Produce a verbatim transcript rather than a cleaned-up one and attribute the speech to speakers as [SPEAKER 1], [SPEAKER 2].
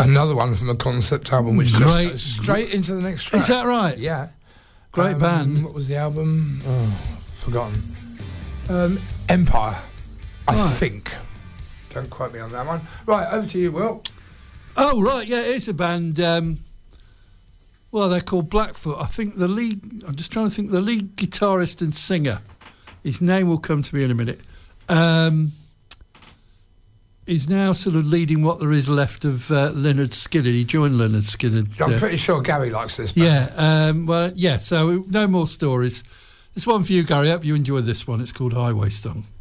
[SPEAKER 1] Another one from a concept album, which
[SPEAKER 2] Great.
[SPEAKER 1] goes straight into the next track.
[SPEAKER 2] Is that right?
[SPEAKER 1] Yeah.
[SPEAKER 2] Great
[SPEAKER 1] um,
[SPEAKER 2] band.
[SPEAKER 1] What was the album? Oh, forgotten. Um, Empire, I
[SPEAKER 2] Right.
[SPEAKER 1] think. Don't quote me on that one. Right, over to you, Will.
[SPEAKER 2] Oh, right, yeah, it's a band. Um, well, they're called Blackfoot. I think the lead, I'm just trying to think, the lead guitarist and singer, his name will come to me in a minute, um, is now sort of leading what there is left of uh, Leonard Skinner. He joined Leonard Skinner.
[SPEAKER 1] I'm
[SPEAKER 2] uh,
[SPEAKER 1] pretty sure Gary likes this band.
[SPEAKER 2] Yeah, um, well, yeah, so no more stories. This one for you, Gary. I hope you enjoy this one. It's called Highway Song.